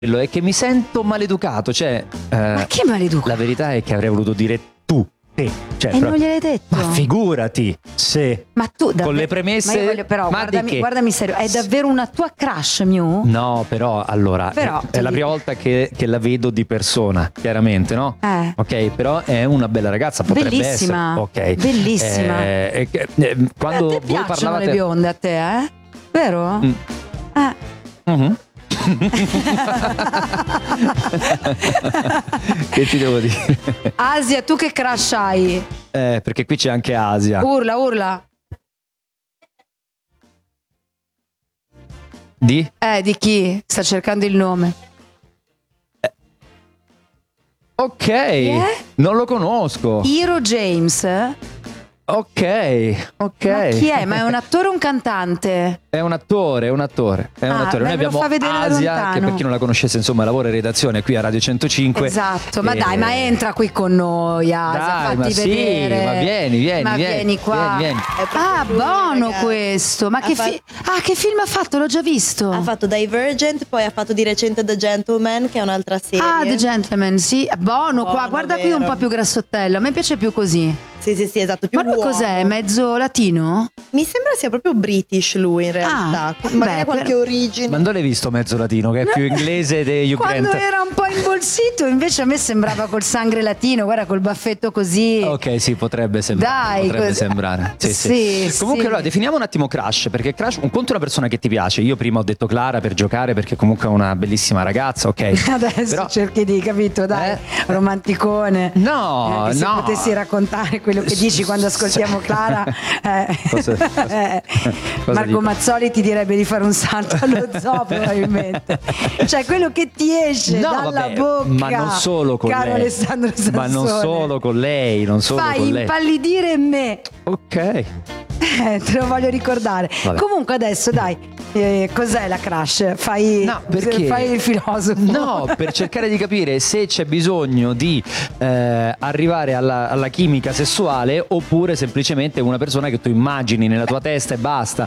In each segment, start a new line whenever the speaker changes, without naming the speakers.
è che mi sento maleducato, cioè
Ma che maleducato?
la verità è che avrei voluto dire tu, te, cioè,
E non gliel'hai detto?
ma figurati se
Ma tu davvero,
con le premesse,
ma io voglio, però
ma di che?
guardami serio, è davvero una tua crush, Mew?
No, però allora
Però,
è la prima volta che la vedo di persona, chiaramente, no? Ok, però è una bella ragazza, potrebbe
Bellissima,
essere. Ok.
bellissima.
Quando
a te
voi
piacciono
parlavate
le bionde a te, vero?
Mhm. Che ti devo dire?
Asia, tu che crush hai?
Perché qui c'è anche Asia.
Urla.
Di?
Di chi? Sta cercando il nome.
Ok, non lo conosco.
Hero James?
Ok.
Ma chi è? Ma è un attore o un cantante?
È un attore. Noi abbiamo
fa vedere da
Asia,
lontano.
che per chi non la conoscesse, insomma, lavora in redazione qui a Radio 105.
Esatto, ma dai, ma entra qui con noi, Asia,
Dai,
fatti
ma
vedere.
sì, ma vieni.
Ma vieni qua.
Vieni.
Buono questo. Ma che film ha fatto? L'ho già visto.
Ha fatto Divergent, poi ha fatto di recente The Gentleman, che è un'altra serie.
The Gentleman, sì. Buono qua, guarda qui un
vero.
po' più grassottello. A me piace più così.
Sì, esatto, più
Ma lui
uomo.
cos'è? Mezzo latino?
Mi sembra sia proprio British lui in realtà. Magari qualche origine.
Ma non l'hai visto mezzo latino, che è più inglese di Hugh
Quando
Grant?
era un po' imbolsito, invece a me sembrava col sangue latino, guarda, col baffetto così.
Ok, sì, potrebbe sembrare.
Dai,
potrebbe sembrare.
Sì,
Comunque,
sì.
allora, definiamo un attimo crush, perché crush, un conto è una persona che ti piace. Io prima ho detto Clara per giocare, perché comunque è una bellissima ragazza, ok?
Adesso
Però-
cerchi di, capito, dai, romanticone.
No,
Se
no.
potessi raccontare quello che dici quando ascoltiamo Clara,
Cosa
Marco
dico?
Mazzoli ti direbbe di fare un salto allo zoo probabilmente. Cioè quello che ti esce dalla
vabbè,
bocca,
ma non solo con
caro
lei.
Alessandro Sansone.
Ma non solo con lei, non solo
Fai
con lei.
impallidire me.
Ok.
Te lo voglio ricordare.
Vabbè.
Comunque adesso dai, cos'è la crush? Fai il filosofo.
No, per cercare di capire se c'è bisogno di arrivare alla chimica sessuale, oppure semplicemente una persona che tu immagini nella tua testa e basta.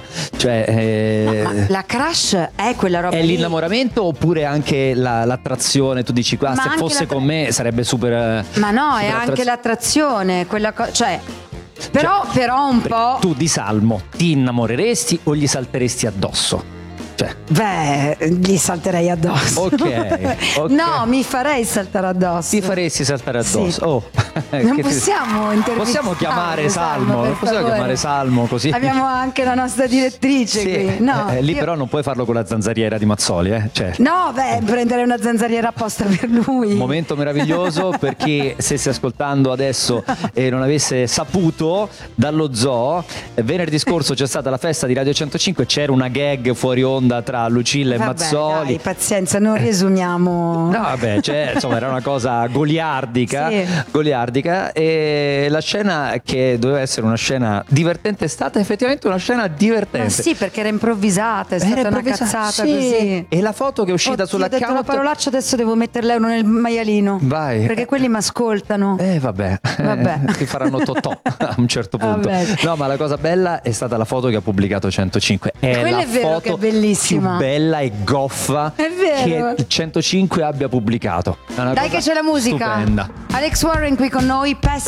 Cioè,
Ma la crush è quella roba
è
lì.
l'innamoramento, oppure anche l'attrazione? Tu dici, qua,
Ma
se
anche
fosse con me sarebbe super.
Ma no, è
super
anche l'attrazione, cioè però un po'.
Tu di Salmo ti innamoreresti o gli salteresti addosso? Cioè,
Beh, gli salterei addosso.
ok.
No, mi farei saltare addosso.
ti faresti saltare addosso.
Sì.
Oh,
Non
che
possiamo intervistare
possiamo chiamare Salmo,
per
possiamo
favore.
chiamare Salmo così.
Abbiamo anche la nostra direttrice
Sì,
qui. No,
lì
io-
però non puoi farlo con la zanzariera di Mazzoli, Cioè,
No, prenderei una zanzariera apposta per lui.
momento meraviglioso per chi stesse ascoltando adesso e non avesse saputo, dallo zoo. Venerdì scorso c'è stata la festa di Radio 105, c'era una gag fuori onda tra Lucilla e
Vabbè,
Mazzoli.
dai, pazienza, non riesumiamo.
No, vabbè, insomma, era una cosa goliardica,
Sì.
goliardica, e la scena che doveva essere una scena divertente è stata effettivamente una scena divertente.
Ma sì, perché era improvvisata, è stata
Era
una
improvvisata,
cazzata
sì.
così.
E la foto che è uscita
Oddio, ho detto una
sull'account.
parolaccia, adesso devo mettere l'euro nel maialino.
Vai.
Perché quelli mi ascoltano.
Vabbè, ti faranno totò a un certo punto.
Vabbè.
No, ma la cosa bella è stata la foto che ha pubblicato 105.
Quella
la
è vero
foto
che è bellissima.
più bella e goffa
È vero.
che 105 abbia pubblicato. È una
Dai
cosa
che c'è la musica.
stupenda.
Alex Warren qui con noi,